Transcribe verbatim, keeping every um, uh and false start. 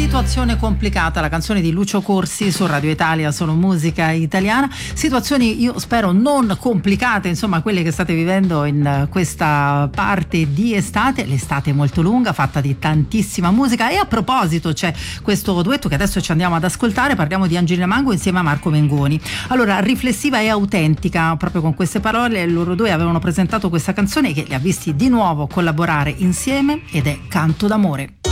Situazione complicata, la canzone di Lucio Corsi su Radio Italia, solo musica italiana. Situazioni, io spero, non complicate, insomma, quelle che state vivendo in questa parte di estate, l'estate molto lunga, fatta di tantissima musica. E a proposito, c'è questo duetto che adesso ci andiamo ad ascoltare, parliamo di Angelina Mango insieme a Marco Mengoni. Allora, riflessiva e autentica, proprio con queste parole, loro due avevano presentato questa canzone che li ha visti di nuovo collaborare insieme ed è Canto d'amore.